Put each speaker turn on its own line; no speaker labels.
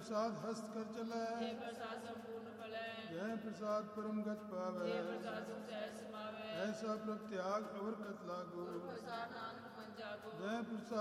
प्रसाद हस्त कर चलै,
जय प्रसाद संपूर्ण फलै,
जय प्रसाद परम गत पावै,
जय प्रसाद सुख सहज समावै,
ऐसा प्रभ त्याग अवर कत लागो,
गुरु प्रसाद नानक मन जागो,
जय प्रसाद